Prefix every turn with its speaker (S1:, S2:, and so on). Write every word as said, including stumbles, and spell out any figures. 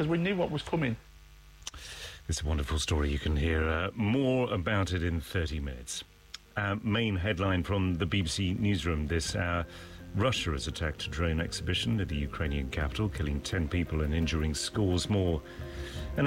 S1: because we knew what was coming.
S2: It's a wonderful story. You can hear uh, more about it in thirty minutes. Uh, main headline from the B B C newsroom this hour. Russia has attacked a drone exhibition at the Ukrainian capital, killing ten people and injuring scores more.